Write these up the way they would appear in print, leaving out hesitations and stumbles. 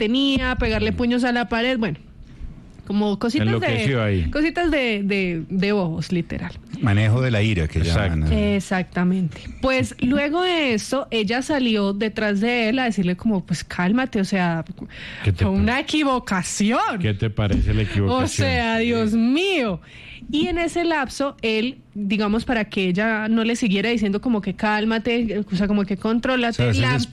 tenía, pegarle puños a la pared, bueno, como cositas de bobos, literal. Manejo de la ira, que llaman. Exactamente. Pues luego de esto, ella salió detrás de él a decirle como, pues cálmate, o sea, fue una equivocación. ¿Qué te parece la equivocación? O sea, Dios mío. Y en ese lapso, él, digamos, para que ella no le siguiera diciendo como que cálmate, o sea, como que contrólate, o sea,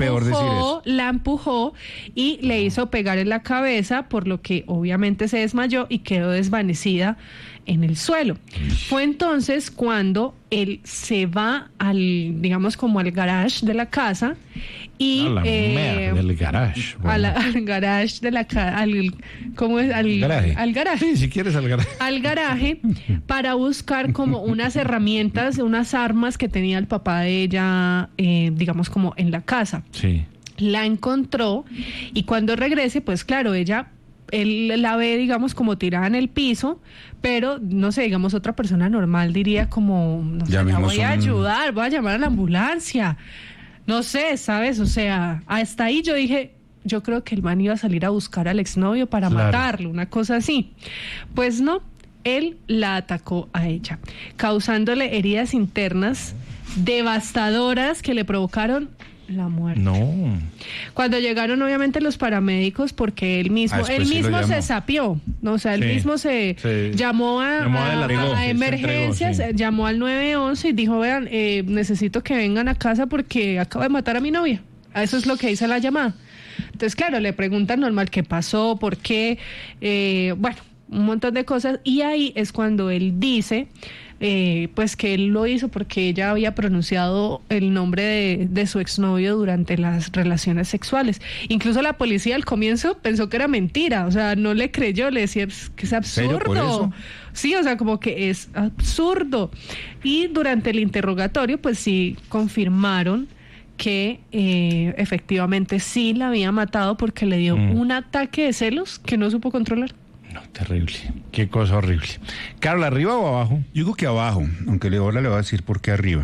la empujó y le hizo pegar en la cabeza, por lo que obviamente se desmayó y quedó desvanecida en el suelo. Fue entonces cuando él se va digamos como al garage de la casa y del garage. Bueno. Al garage de la casa, ¿cómo es? Al garaje. Sí, si quieres al garaje. Al garaje para buscar como unas herramientas, unas armas que tenía el papá de ella, digamos como en la casa. Sí. La encontró y cuando regrese, pues claro, él la ve, digamos, como tirada en el piso, pero, no sé, digamos, otra persona normal diría como, no sé, la voy a ayudar, voy a llamar a la ambulancia, no sé, ¿sabes? O sea, hasta ahí yo dije, yo creo que el man iba a salir a buscar al exnovio para matarlo, una cosa así. Pues no, él la atacó a ella, causándole heridas internas devastadoras que le provocaron la muerte. No. Cuando llegaron obviamente los paramédicos, porque él mismo se sapió, ¿no? O sea, él mismo se llamó a emergencias, llamó al 911 y dijo, vean, necesito que vengan a casa porque acabo de matar a mi novia. Eso es lo que dice la llamada. Entonces, claro, le preguntan normal qué pasó, por qué, bueno, un montón de cosas, y ahí es cuando él dice pues que él lo hizo porque ella había pronunciado el nombre de su exnovio durante las relaciones sexuales. Incluso la policía al comienzo pensó que era mentira, o sea, no le creyó, le decía que es absurdo. Sí, o sea, como que es absurdo. Y durante el interrogatorio, pues sí confirmaron que efectivamente sí la había matado porque le dio un ataque de celos que no supo controlar. No, terrible. Qué cosa horrible. Carlos, ¿arriba o abajo? Yo digo que abajo, aunque ahora le voy a decir por qué arriba.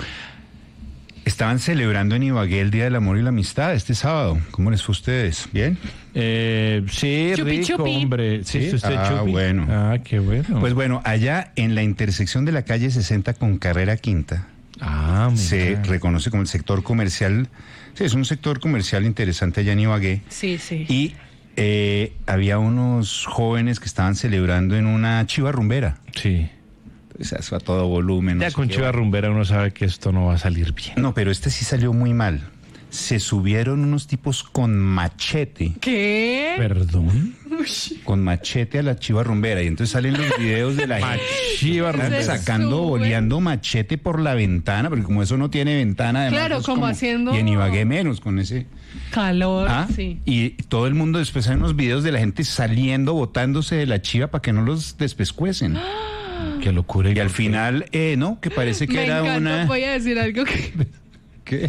Estaban celebrando en Ibagué el Día del Amor y la Amistad este sábado. ¿Cómo les fue a ustedes? ¿Bien? Sí, chupi, rico, chupi. Hombre. Sí, chupi. Bueno. Ah, qué bueno. Pues bueno, allá en la intersección de la calle 60 con Carrera Quinta, se reconoce como el sector comercial. Sí, es un sector comercial interesante allá en Ibagué. Sí, sí. Y había unos jóvenes que estaban celebrando en una chiva rumbera. Sí. Entonces, a todo volumen. Ya con chiva rumbera uno sabe que esto no va a salir bien. No, pero este sí salió muy mal. Se subieron unos tipos con machete. ¿Qué? ¿Perdón? Con machete a la chiva rumbera. Y entonces salen los videos de la gente sacando, boleando machete por la ventana, porque como eso no tiene ventana, además, claro, pues como haciendo. Y en Ibagué menos, con ese calor, sí. Y todo el mundo después hay unos videos de la gente saliendo, botándose de la chiva para que no los despescuecen. Qué locura. Y al final, no, que parece que era una. Voy a decir algo que. ¿Qué?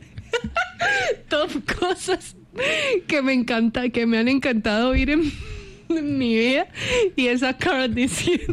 Top cosas que me encanta, que me han encantado oír en mi vida, y esa Carl diciendo.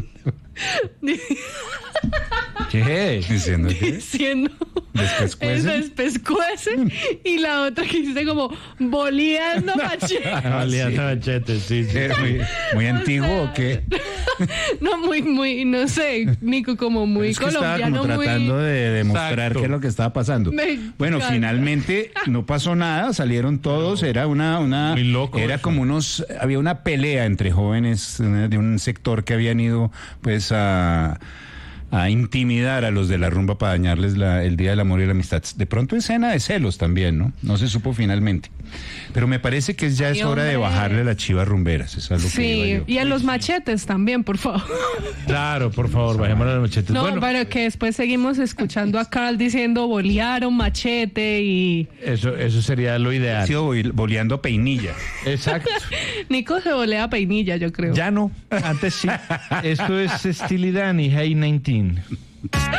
¿Qué? ¿Diciendo qué? Diciendo. ¿Despescuecen? Y la otra que dice como boleando machete. Boleando machete, sí. ¿Muy antiguo o qué? No, muy, no sé, Nico, como muy es que colombiano, estaba como tratando de demostrar Exacto. qué es lo que estaba pasando. Bueno, finalmente no pasó nada, salieron todos, era Muy loco era eso. como había una pelea entre jóvenes de un sector que habían ido pues a intimidar a los de la rumba para dañarles el Día del Amor y la Amistad. De pronto escena de celos también, ¿no? No se supo finalmente. Pero me parece que ya es hora de bajarle a las chivas rumberas. Eso es lo que iba yo. Y a los machetes también, por favor. Claro, por favor, bajemos a los machetes. No, bueno, para que después seguimos escuchando a Carl diciendo bolearon machete y... Eso sería lo ideal. Ha sido boleando peinilla. Exacto. Nico se volea peinilla, yo creo. Ya no, antes sí. Esto es Steely Dan y Hey 19.